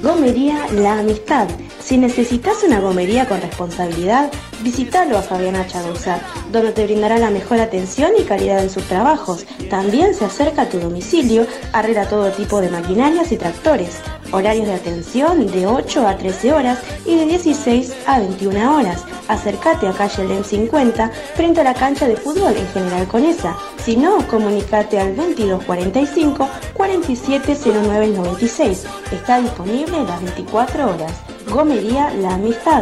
Gomería La Amistad. Si necesitas una gomería con responsabilidad, visítalo a Fabiana Chagosa, donde te brindará la mejor atención y calidad en sus trabajos. También se acerca a tu domicilio, arregla todo tipo de maquinarias y tractores. Horarios de atención de 8 a 13 horas y de 16 a 21 horas. Acércate a calle LEM 50, frente a la cancha de fútbol en General Conesa. Si no, comunícate al 2245 470996. Está disponible las 24 horas. Gomería La Amistad.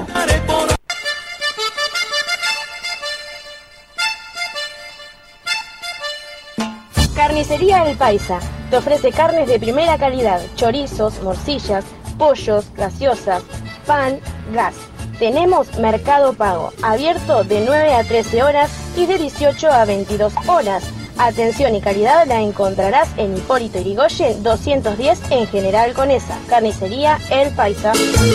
Carnicería El Paisa. Te ofrece carnes de primera calidad, chorizos, morcillas, pollos, gaseosas, pan, gas. Tenemos Mercado Pago, abierto de 9 a 13 horas y de 18 a 22 horas. Atención y calidad la encontrarás en Hipólito Yrigoyen 210 en General Conesa. Carnicería El Paisa.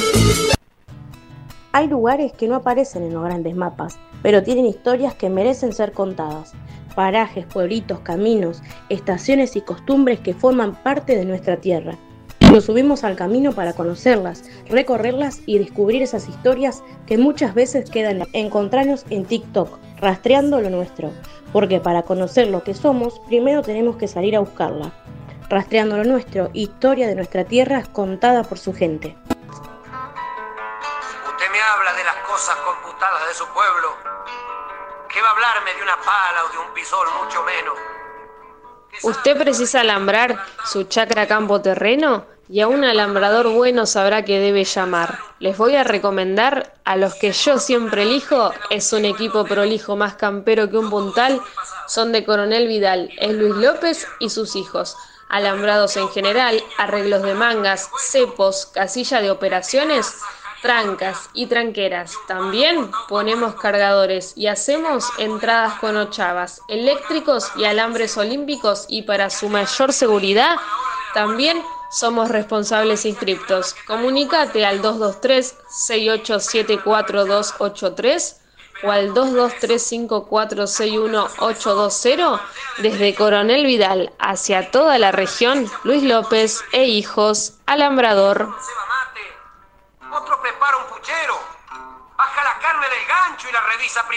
Hay lugares que no aparecen en los grandes mapas, pero tienen historias que merecen ser contadas. Parajes, pueblitos, caminos, estaciones y costumbres que forman parte de nuestra tierra. Nos subimos al camino para conocerlas, recorrerlas y descubrir esas historias que muchas veces quedan. Encontrarnos en TikTok, rastreando lo nuestro, porque para conocer lo que somos, primero tenemos que salir a buscarla. Rastreando lo nuestro, historia de nuestra tierra contada por su gente. Usted me habla de las cosas computadas de su pueblo. ¿Qué va a hablarme de una pala o de un pisol, mucho menos? Usted precisa alambrar su chacra campo terreno y a un alambrador bueno sabrá que debe llamar. Les voy a recomendar a los que yo siempre elijo. Es un equipo prolijo, más campero que un puntal. Son de Coronel Vidal, es Luis López y sus hijos. Alambrados en general, arreglos de mangas, cepos, casilla de operaciones, trancas y tranqueras. También ponemos cargadores y hacemos entradas con ochavas, eléctricos y alambres olímpicos, y para su mayor seguridad también somos responsables inscriptos. Comunícate al 223-6874-283 o al 223-5461-820 desde Coronel Vidal hacia toda la región. Luis López e hijos, alambrador. Otro prepara un puchero, baja la carne del gancho y la revisa primero.